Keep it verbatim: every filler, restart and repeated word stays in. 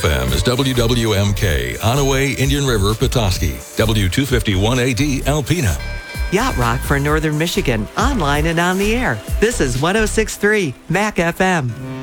F M is W W M K, Onaway, Indian River, Petoskey, W two fifty-one A D, Alpena. Yacht Rock for Northern Michigan, online and on the air. This is one oh six point three M A C F M.